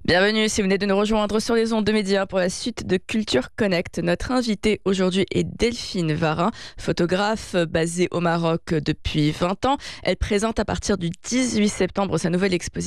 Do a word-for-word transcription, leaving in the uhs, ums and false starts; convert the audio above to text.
Bienvenue si vous venez de nous rejoindre sur les ondes de médias pour la suite de Culture Connect. Notre invitée aujourd'hui est Delphine Varin, photographe basée au Maroc depuis vingt ans. Elle présente à partir du dix-huit septembre sa nouvelle exposition